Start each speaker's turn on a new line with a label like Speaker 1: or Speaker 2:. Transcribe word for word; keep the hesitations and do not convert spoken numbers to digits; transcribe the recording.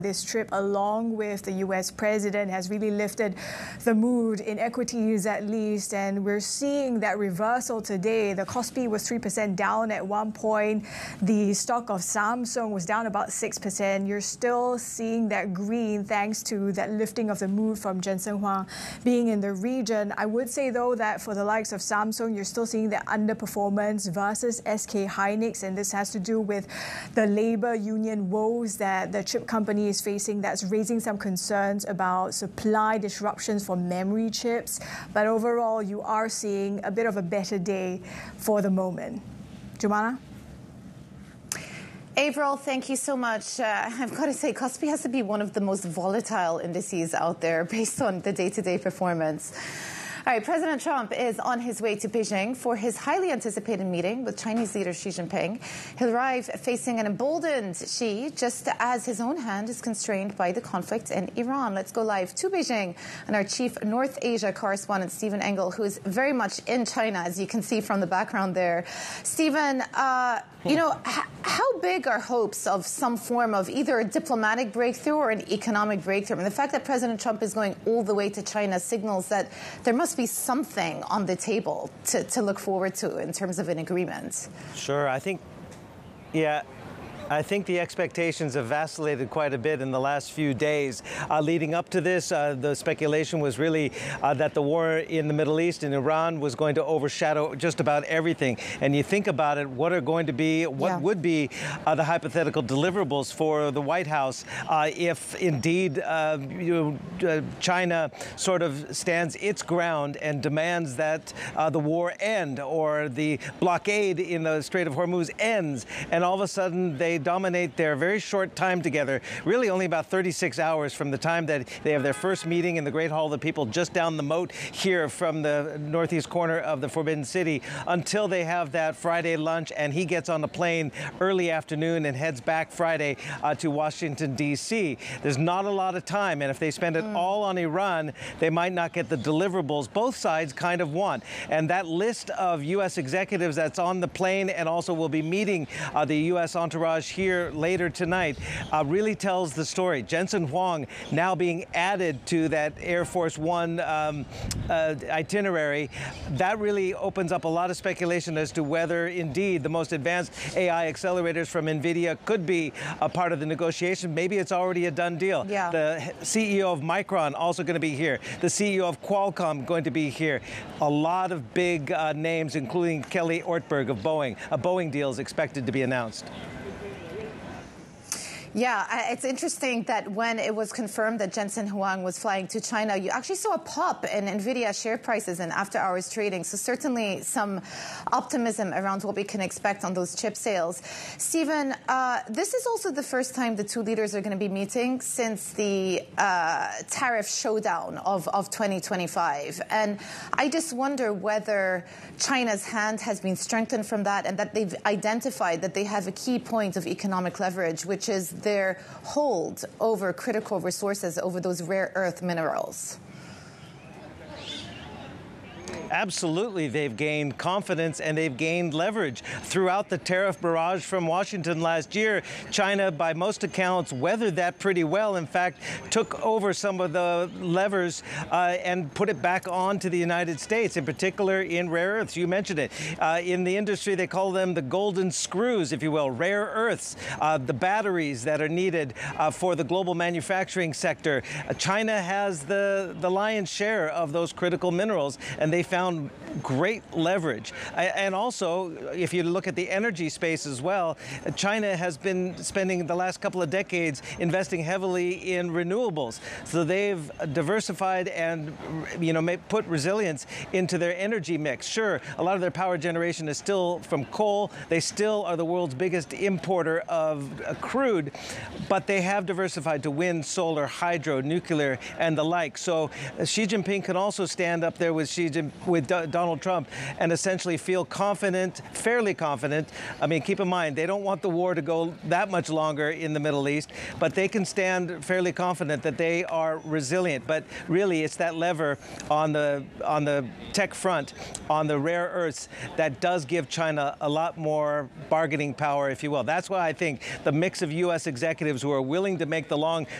Speaker 1: This trip, along with the U S president, has really lifted the mood in equities at least, and we're seeing that reversal today. The Kospi was three percent down at one point. The stock of Samsung was down about six percent. You're still seeing that green thanks to that lifting of the mood from Jensen Huang being in the region. I would say, though, that for the likes of Samsung, you're still seeing the underperformance versus S K Hynix, and this has to do with the labor union woes that the chip company is facing, that's raising some concerns about supply disruptions for memory chips. But overall, you are seeing a bit of a better day for the moment. Jumana?
Speaker 2: Avril, thank you so much. Uh, I've got to say, Kospi has to be one of the most volatile indices out there based on the day-to-day performance. All right, President Trump is on his way to Beijing for his highly anticipated meeting with Chinese leader Xi Jinping. He'll arrive facing an emboldened Xi, just as his own hand is constrained by the conflict in Iran. Let's go live to Beijing and our chief North Asia correspondent, Stephen Engel, who is very much in China, as you can see from the background there. Stephen, uh, you know, h- how big are hopes of some form of either a diplomatic breakthrough or an economic breakthrough? I mean, the fact that President Trump is going all the way to China signals that there must be something on the table to, to look forward to in terms of an agreement.
Speaker 3: Sure. I think, yeah. I think the expectations have vacillated quite a bit in the last few days. Uh, leading up to this, uh, the speculation was really uh, that the war in the Middle East and Iran was going to overshadow just about everything. And you think about it, what are going to be, what yeah. would be uh, the hypothetical deliverables for the White House uh, if indeed uh, you know, uh, China sort of stands its ground and demands that uh, the war end or the blockade in the Strait of Hormuz ends, and all of a sudden they dominate their very short time together, really only about thirty-six hours from the time that they have their first meeting in the Great Hall of the People just down the moat here from the northeast corner of the Forbidden City, until they have that Friday lunch and he gets on the plane early afternoon and heads back Friday uh, to Washington, D C There's not a lot of time, and if they spend it mm. all on Iran, they might not get the deliverables both sides kind of want. And that list of U S executives that's on the plane and also will be meeting uh, the U S entourage here later tonight uh, really tells the story. Jensen Huang now being added to that Air Force One um, uh, itinerary, that really opens up a lot of speculation as to whether indeed the most advanced A I accelerators from NVIDIA could be a part of the negotiation. Maybe it's already a done deal.
Speaker 2: Yeah.
Speaker 3: The C E O of Micron also going to be here. The C E O of Qualcomm going to be here. A lot of big uh, names, including Kelly Ortberg of Boeing. A Boeing deal is expected to be announced.
Speaker 2: Yeah, it's interesting that when it was confirmed that Jensen Huang was flying to China, you actually saw a pop in NVIDIA share prices and after-hours trading. So certainly some optimism around what we can expect on those chip sales. Stephen, uh, this is also the first time the two leaders are going to be meeting since the uh, tariff showdown of, of twenty twenty-five. And I just wonder whether China's hand has been strengthened from that and that they've identified that they have a key point of economic leverage, which is their hold over critical resources, over those rare earth minerals.
Speaker 3: Absolutely, they've gained confidence and they've gained leverage. Throughout the tariff barrage from Washington last year, China, by most accounts, weathered that pretty well. In fact, took over some of the levers uh, and put it back on to the United States, in particular in rare earths. You mentioned it. Uh, in the industry, they call them the golden screws, if you will, rare earths, uh, the batteries that are needed uh, for the global manufacturing sector. Uh, China has the, the lion's share of those critical minerals, and they found great leverage. And also, if you look at the energy space as well, China has been spending the last couple of decades investing heavily in renewables. So they've diversified and, you know, put resilience into their energy mix. Sure, a lot of their power generation is still from coal. They still are the world's biggest importer of crude, but they have diversified to wind, solar, hydro, nuclear, and the like. So Xi Jinping can also stand up there with Xi Jinping with D- Donald Trump and essentially feel confident, fairly confident. I mean, keep in mind, they don't want the war to go that much longer in the Middle East, but they can stand fairly confident that they are resilient. But really, it's that lever on the on the tech front, on the rare earths, that does give China a lot more bargaining power, if you will. That's why I think the mix of U S executives who are willing to make the long